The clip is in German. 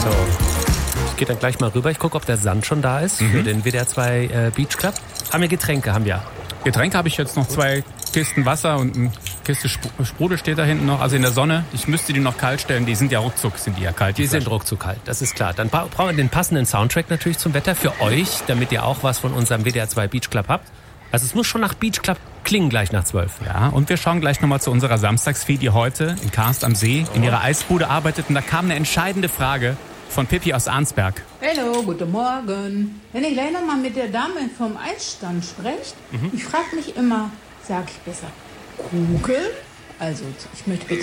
So. Ich gehe dann gleich mal rüber. Ich gucke, ob der Sand schon da ist für den WDR 2 Beach Club. Haben wir Getränke? Haben wir. Getränke habe ich jetzt noch 2 Kisten Wasser und eine Kiste Sprudel steht da hinten noch. Also in der Sonne. Ich müsste die noch kalt stellen. Die sind ja ruckzuck, sind die ja kalt. Die sind ruckzuck kalt, das ist klar. Dann brauchen wir den passenden Soundtrack natürlich zum Wetter für euch, damit ihr auch was von unserem WDR 2 Beach Club habt. Also es muss schon nach Beach Club klingen gleich nach 12. Ja, und wir schauen gleich nochmal zu unserer Samstagsfee, die heute in Karst am See in ihrer Eisbude arbeitet. Und da kam eine entscheidende Frage von Pippi aus Arnsberg. Hallo, guten Morgen. Wenn ihr gleich noch mal mit der Dame vom Eisstand sprecht, ich frage mich immer, sag ich besser Kugel? Also, ich möchte bitte